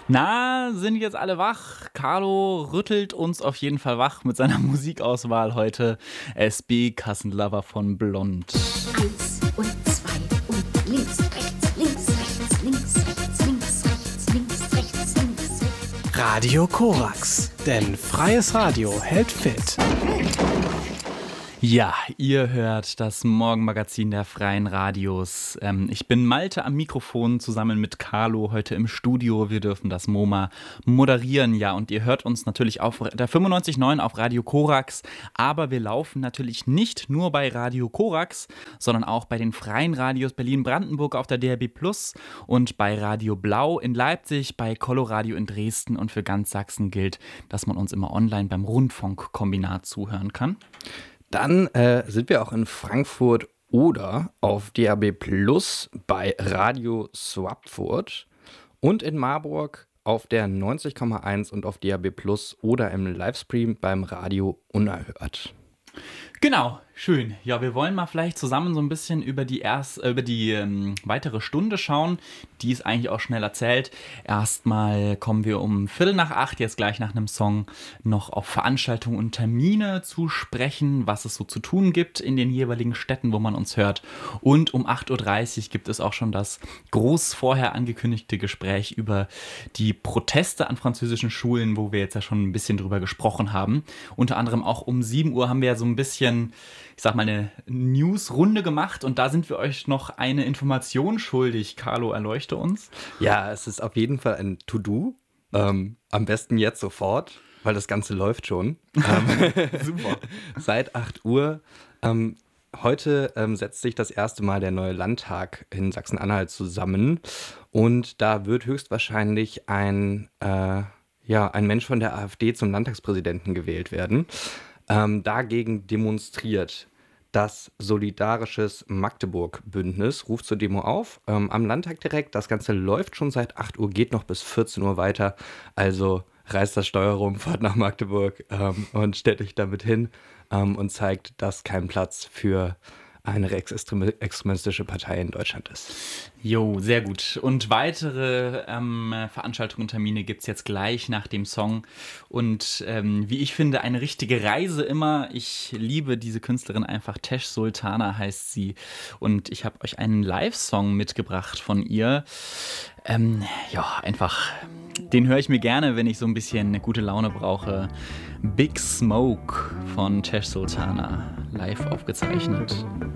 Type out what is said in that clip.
Na, sind jetzt alle wach? Carlo rüttelt uns auf jeden Fall wach mit seiner Musikauswahl heute. SB Kassenlover von Blond. Eins und zwei und links, rechts, links, rechts, links, rechts, links, rechts, links, rechts, links, rechts. Radio Korax, denn freies Radio hält fit. Ja, ihr hört das Morgenmagazin der Freien Radios. Ich bin Malte am Mikrofon zusammen mit Carlo heute im Studio. Wir dürfen das MoMA moderieren, ja. Und ihr hört uns natürlich auf der 95.9 auf Radio Korax. Aber wir laufen natürlich nicht nur bei Radio Korax, sondern auch bei den Freien Radios Berlin-Brandenburg auf der DRB Plus und bei Radio Blau in Leipzig, bei Coloradio in Dresden. Und für ganz Sachsen gilt, dass man uns immer online beim Rundfunkkombinat zuhören kann. Dann sind wir auch in Frankfurt oder auf DAB Plus bei Radio Swapfurt und in Marburg auf der 90,1 und auf DAB Plus oder im Livestream beim Radio Unerhört. Genau, schön. Ja, wir wollen mal vielleicht zusammen so ein bisschen über die weitere Stunde schauen. Die ist eigentlich auch schnell erzählt. Erstmal kommen wir um 7:45, jetzt gleich nach einem Song, noch auf Veranstaltungen und Termine zu sprechen, was es so zu tun gibt in den jeweiligen Städten, wo man uns hört. Und um 8:30 Uhr gibt es auch schon das groß vorher angekündigte Gespräch über die Proteste an französischen Schulen, wo wir jetzt ja schon ein bisschen drüber gesprochen haben. Unter anderem auch um 7 Uhr haben wir ja so ein bisschen, ich sag mal, eine News-Runde gemacht und da sind wir euch noch eine Information schuldig. Carlo, erleuchte uns. Ja, es ist auf jeden Fall ein To-Do. Am besten jetzt sofort, weil das Ganze läuft schon. Super. Seit 8 Uhr. Heute setzt sich das erste Mal der neue Landtag in Sachsen-Anhalt zusammen und da wird höchstwahrscheinlich ein Mensch von der AfD zum Landtagspräsidenten gewählt werden. Dagegen demonstriert das Solidarisches Magdeburg-Bündnis, ruft zur Demo auf, am Landtag direkt. Das Ganze läuft schon seit 8 Uhr, geht noch bis 14 Uhr weiter. Also reißt das Steuer rum, fahrt nach Magdeburg und stellt euch damit hin und zeigt, dass kein Platz für eine rechtsextremistische Partei in Deutschland ist. Jo, sehr gut. Und weitere Veranstaltungen und Termine gibt es jetzt gleich nach dem Song. Und wie ich finde, eine richtige Reise immer. Ich liebe diese Künstlerin einfach. Tesh Sultana heißt sie. Und ich habe euch einen Live-Song mitgebracht von ihr. Den höre ich mir gerne, wenn ich so ein bisschen eine gute Laune brauche. Big Smoke von Tesh Sultana, live aufgezeichnet.